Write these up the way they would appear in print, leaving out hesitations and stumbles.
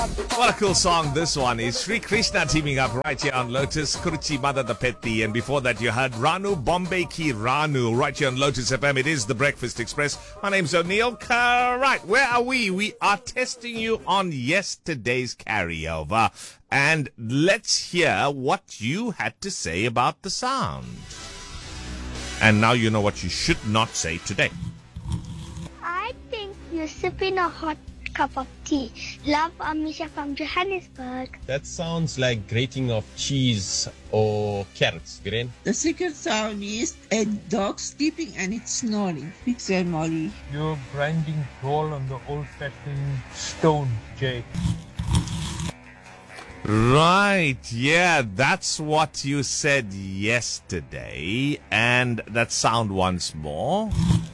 What a cool song this one is. Sri Krishna teaming up right here on Lotus, Kuruchi Mother the Petti, and before that you heard Ranu Bombay Ki Ranu right here on Lotus FM. It is the Breakfast Express. My name's O'Neill. Right, where are we? We are testing you on yesterday's carryover. And let's hear what you had to say about the sound. And now you know what you should not say today. I think you're sipping a hot cup of tea. Love, Amisha from Johannesburg. That sounds like grating of cheese or carrots, Green. The secret sound is a dog sleeping and it's snoring. Fix it, Molly. You're grinding roll on the old-fashioned stone, Jay. Right, yeah, that's what you said yesterday. And that sound once more.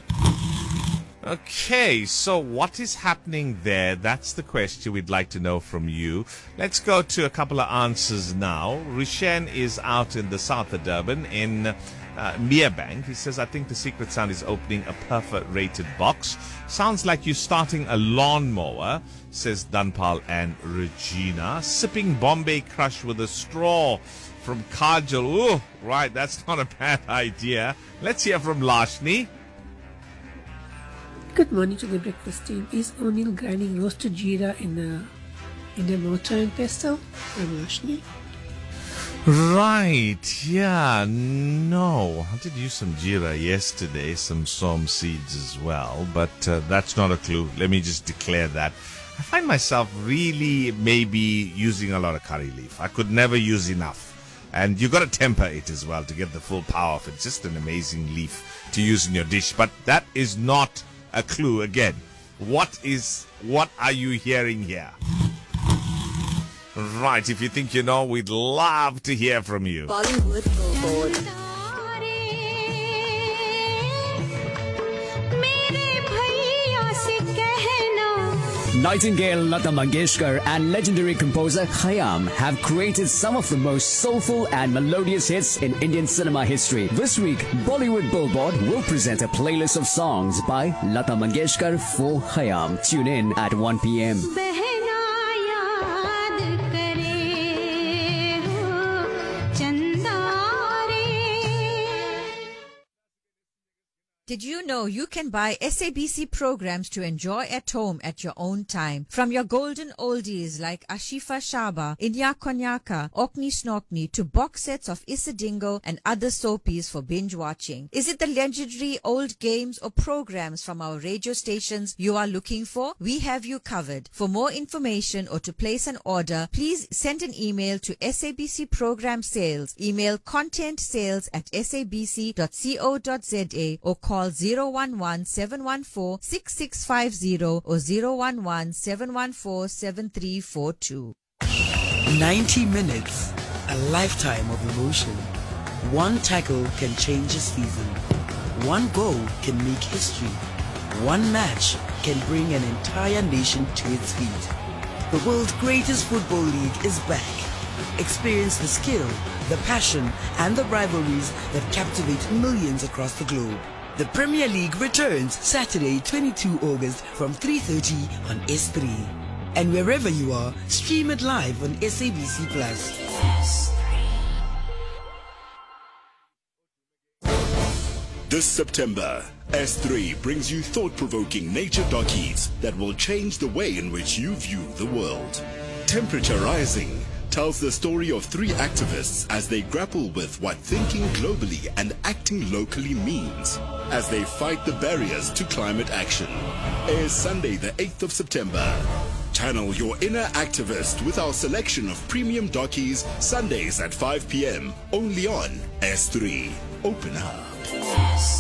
Okay, so what is happening there? That's the question we'd like to know from you. Let's go to a couple of answers now. Rishen is out in the south of Durban in Merebank. He says, I think the secret sound is opening a perforated box. Sounds like you're starting a lawnmower, says Danpal and Regina. Sipping Bombay Crush with a straw from Kajal. Oh, right, that's not a bad idea. Let's hear from Lashni. Good morning to the breakfast team. Is O'Neill grinding roasted jeera in a mortar and pestle? I'm Ashni. Right, yeah, no. I did use some jeera yesterday, some som seeds as well, but that's not a clue. Let me just declare that. I find myself really maybe using a lot of curry leaf. I could never use enough. And you got to temper it as well to get the full power of it. It's just an amazing leaf to use in your dish, but that is not a clue again. What are you hearing here? Right, if you think you know, we'd love to hear from you. Bollywood Billboard. Nightingale, Lata Mangeshkar and legendary composer Khayyam have created some of the most soulful and melodious hits in Indian cinema history. This week, Bollywood Billboard will present a playlist of songs by Lata Mangeshkar for Khayyam. Tune in at 1 p.m. Did you know you can buy SABC programs to enjoy at home at your own time? From your golden oldies like Ashifa Shaba, Inya Konyaka, Okni Snokni to box sets of Isadingo and other soapies for binge watching. Is it the legendary old games or programs from our radio stations you are looking for? We have you covered. For more information or to place an order, please send an email to SABC Program Sales. Email contentsales@sabc.co.za or call 011-714-6650 or 011-714-7342. 90 minutes, a lifetime of emotion. One tackle can change a season. One goal can make history. One match can bring an entire nation to its feet. The world's greatest football league is back. Experience the skill, the passion, and the rivalries that captivate millions across the globe. The Premier League returns Saturday, 22 August from 3:30 on S3. And wherever you are, stream it live on SABC+. This September, S3 brings you thought-provoking nature documentaries that will change the way in which you view the world. Temperature Rising tells the story of three activists as they grapple with what thinking globally and acting locally means as they fight the barriers to climate action. Airs Sunday the 8th of September. Channel your inner activist with our selection of premium dockies Sundays at 5 p.m. only on S3. Open up.